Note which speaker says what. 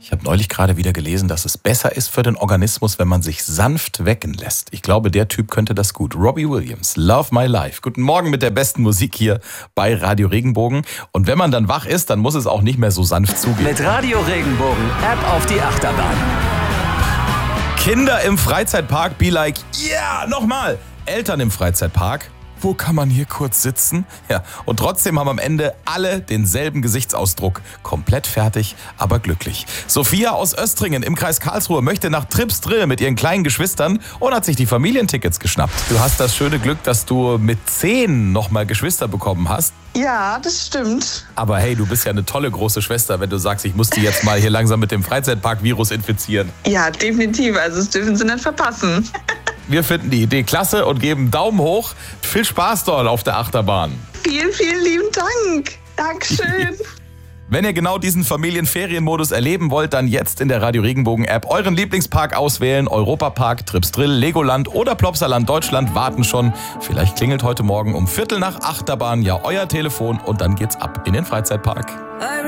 Speaker 1: Ich habe neulich gerade wieder gelesen, dass es besser ist für den Organismus, wenn man sich sanft wecken lässt. Ich glaube, der Typ könnte das gut. Robbie Williams, Love My Life. Guten Morgen mit der besten Musik hier bei Radio Regenbogen. Und wenn man dann wach ist, dann muss es auch nicht mehr so sanft zugehen.
Speaker 2: Mit Radio Regenbogen, App auf die Achterbahn.
Speaker 1: Kinder im Freizeitpark, be like, yeah, nochmal. Eltern im Freizeitpark. Wo kann man hier kurz sitzen? Ja, und trotzdem haben am Ende alle denselben Gesichtsausdruck. Komplett fertig, aber glücklich. Sophia aus Östringen im Kreis Karlsruhe möchte nach Trips Drill mit ihren kleinen Geschwistern und hat sich die Familientickets geschnappt. Du hast das schöne Glück, dass du mit 10 nochmal Geschwister bekommen hast.
Speaker 3: Ja, das stimmt.
Speaker 1: Aber hey, du bist ja eine tolle große Schwester, wenn du sagst, ich muss die jetzt mal hier langsam mit dem Freizeitpark-Virus infizieren.
Speaker 3: Ja, definitiv. Also das dürfen sie nicht verpassen.
Speaker 1: Wir finden die Idee klasse und geben Daumen hoch. Viel Spaß dort auf der Achterbahn.
Speaker 3: Vielen, vielen lieben Dank. Dankeschön.
Speaker 1: Wenn ihr genau diesen Familienferienmodus erleben wollt, dann jetzt in der Radio Regenbogen App euren Lieblingspark auswählen. Europapark, Trips Drill, Legoland oder Plopsaland Deutschland warten schon. Vielleicht klingelt heute Morgen um 7:45 Achterbahn ja euer Telefon und dann geht's ab in den Freizeitpark.